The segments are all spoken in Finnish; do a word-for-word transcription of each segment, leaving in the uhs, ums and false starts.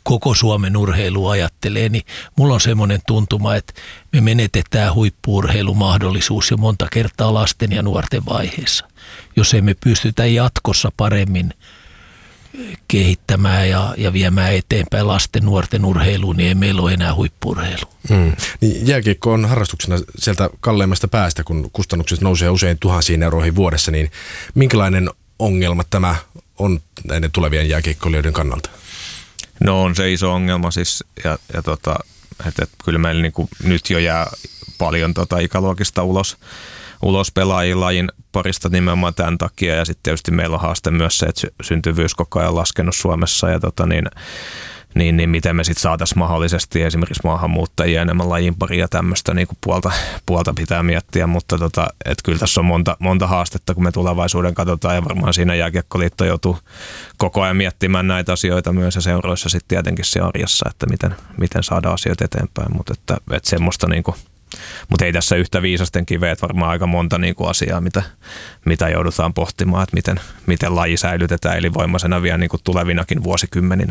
koko Suomen urheilu ajattelee, niin mulla on semmoinen tuntuma, että me menetetään huippu-urheilumahdollisuus jo monta kertaa lasten ja nuorten vaiheessa. Jos emme pystytä jatkossa paremmin kehittämään ja, ja viemään eteenpäin lasten nuorten urheiluun, niin ei meillä ole enää huippu-urheilua. Hmm. Niin jääkiekko on harrastuksena sieltä kalleimmasta päästä, kun kustannukset nousee usein tuhansiin euroihin vuodessa, niin minkälainen ongelma tämä on näiden tulevien jääkiekkoilijoiden kannalta? No on se iso ongelma siis, ja, ja tota, että, että kyllä meillä niin kuin nyt jo jää paljon tota ikäluokista ulos, ulos pelaajien lajin parista nimenomaan tämän takia, ja sitten tietysti meillä on haaste myös se, että syntyvyys koko ajan laskenut Suomessa, ja tota niin, niin, niin miten me sitten saataisiin mahdollisesti esimerkiksi maahanmuuttajia enemmän lajin pari ja tämmöistä niin kuin puolta, puolta pitää miettiä, mutta tota, et kyllä tässä on monta, monta haastetta, kun me tulevaisuuden katsotaan, ja varmaan siinä Jääkiekkoliitto joutuu koko ajan miettimään näitä asioita myös ja seuroissa sitten tietenkin se arjessa, että miten, miten saadaan asioita eteenpäin, mutta että, että semmoista niin kuin, mutta ei tässä yhtä viisasten kiveä, että varmaan aika monta niin kuin asiaa, mitä, mitä joudutaan pohtimaan, että miten, miten laji säilytetään elinvoimaisena vielä niin kuin tulevinakin vuosikymmeninä.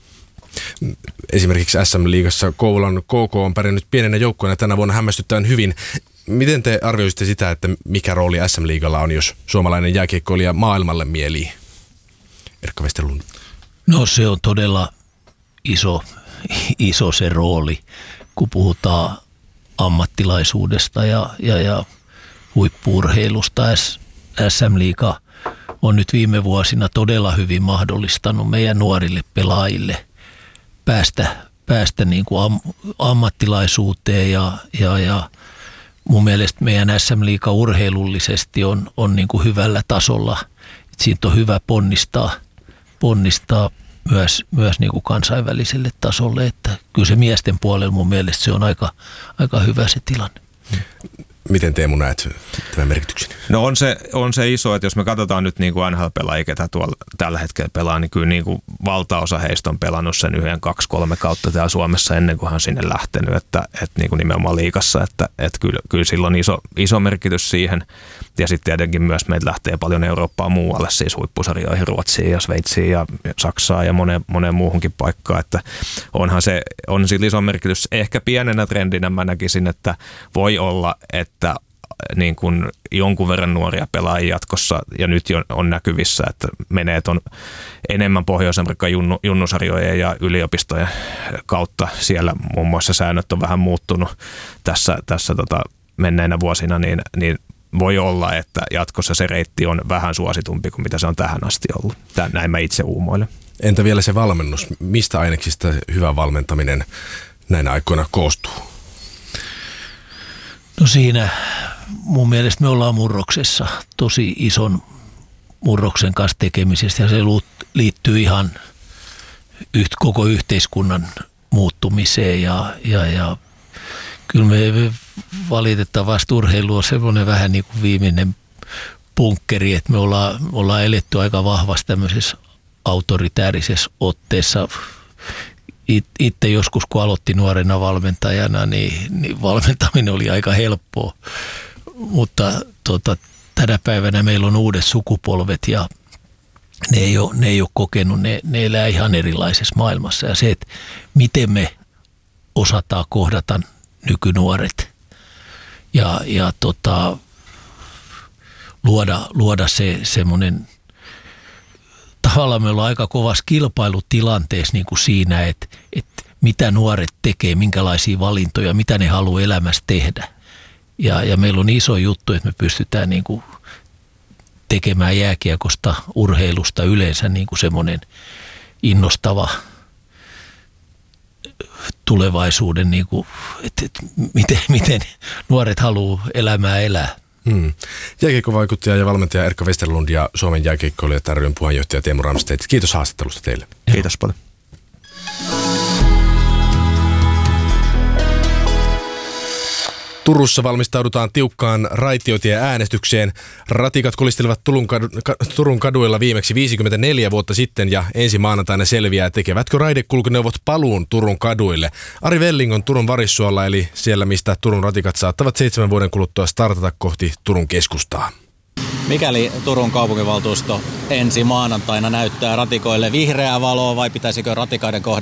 Esimerkiksi S M-liigassa Kouvolan K K on pärjännyt pienenä joukkueena tänä vuonna hämmästyttävän hyvin. Miten te arvioisitte sitä, että mikä rooli S M-liigalla on, jos suomalainen jääkiekkoilija maailmalle mielii? Erkka Westerlund. No se on todella iso, iso se rooli, kun puhutaan ammattilaisuudesta ja, ja, ja huippu-urheilusta. S M-liiga on nyt viime vuosina todella hyvin mahdollistanut meidän nuorille pelaajille päästä, päästä niin kuin am, ammattilaisuuteen ja, ja, ja mun mielestä meidän S M-liiga urheilullisesti on, on niin kuin hyvällä tasolla. Siitä on hyvä ponnistaa, ponnistaa myös, myös niin kuin kansainväliselle tasolle, että kyllä se miesten puolella mun mielestä se on aika, aika hyvä se tilanne. Miten Teemu näet tämän merkityksen? No on se, on se iso, että jos me katsotaan nyt niin kuin N H L-pelaajia, ketä tuolla tällä hetkellä pelaa, niin kyllä niin kuin valtaosa heistä on pelannut sen yhden, kaksi, kolme kautta täällä Suomessa ennen kuin hän on sinne lähtenyt, että, että niin kuin nimenomaan liigassa, että, että kyllä, kyllä sillä on iso, iso merkitys siihen. Ja sitten tietenkin myös meitä lähtee paljon Eurooppaa muualle, siis huippusarjoihin, Ruotsiin ja Sveitsiin ja Saksaan ja moneen, moneen muuhunkin paikkaan, että onhan se, on sillä iso merkitys. Ehkä pienenä trendinä mä näkisin, että voi olla, että niin kuin jonkun verran nuoria pelaajia jatkossa, ja nyt jo on näkyvissä, että menee ton enemmän Pohjois-Amerikan junnu, junnusarjojen ja yliopistojen kautta. Siellä muun muassa säännöt on vähän muuttunut tässä, tässä tota menneinä vuosina, niin, niin voi olla, että jatkossa se reitti on vähän suositumpi kuin mitä se on tähän asti ollut. Tän, näin mä itse uumoilen. Entä vielä se valmennus? Mistä aineksista hyvä valmentaminen näinä aikoina koostuu? No siinä mun mielestä me ollaan murroksessa, tosi ison murroksen kanssa tekemisestä, ja se liittyy ihan yht, koko yhteiskunnan muuttumiseen ja, ja, ja kyllä me valitettavasti urheilu on semmoinen vähän niin kuin viimeinen punkkeri, että me ollaan, me ollaan eletty aika vahvasti tämmöisessä autoritäärisessä otteessa. Itse joskus, kun aloitti nuorena valmentajana, niin, niin valmentaminen oli aika helppoa, mutta tota, tänä päivänä meillä on uudet sukupolvet ja ne ei ole, ne ei ole kokenut, ne, ne elää ihan erilaisessa maailmassa, ja se, että miten me osataan kohdata nykynuoret ja, ja tota, luoda, luoda se semmoinen, tavallaan me ollaan aika kovassa kilpailutilanteessa niin kuin siinä, että, että mitä nuoret tekee, minkälaisia valintoja, mitä ne haluaa elämässä tehdä. Ja, ja meillä on iso juttu, että me pystytään niin kuin tekemään jääkiekosta, urheilusta yleensä niin kuin semmoinen innostava tulevaisuuden, niin kuin, että, että miten, miten nuoret haluaa elämää elää. Hmm. Jääkiekkovaikuttaja ja valmentaja Erkka Westerlund ja Suomen jääkiekkoilijat ry:n puheenjohtaja Teemu Ramstedt. Kiitos haastattelusta teille. Kiitos paljon. Turussa valmistaudutaan tiukkaan raitiotie-äänestykseen. Ratikat kolistelivat Turun, kadu, Turun kaduilla viimeksi viisikymmentäneljä vuotta sitten, ja ensi maanantaina selviää, tekevätkö raidekulkuneuvot paluun Turun kaduille. Ari Velling on Turun Varissuolla, eli siellä, mistä Turun ratikat saattavat seitsemän vuoden kuluttua startata kohti Turun keskustaa. Mikäli Turun kaupunginvaltuusto ensi maanantaina näyttää ratikoille vihreää valoa, vai pitäisikö ratikaiden kohdalla